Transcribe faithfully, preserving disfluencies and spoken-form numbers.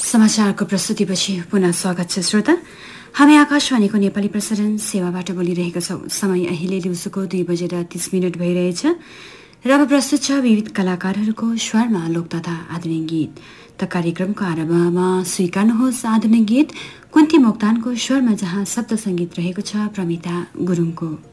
समाचारको प्रस्तुतिपछि पुनः स्वागत छ श्रोता। हामी आकाशवाणीको नेपाली प्रसारण सेवाबाट बोलिरहेका छौं। समय अहिले दिउँसोको दुई बजेर तीस मिनट भइरहेछ र अब प्रस्तुत छ विविध कलाकारहरूको स्वरमा लोक तथा आधुनिक गीत। त कार्यक्रमको आरम्भमा स्वीकार्नुहोस् आधुनिक गीत कुन्ती मोक्तानको स्वरमा, जहाँ शब्द संगीत रहेको छ प्रमिता गुरुङको।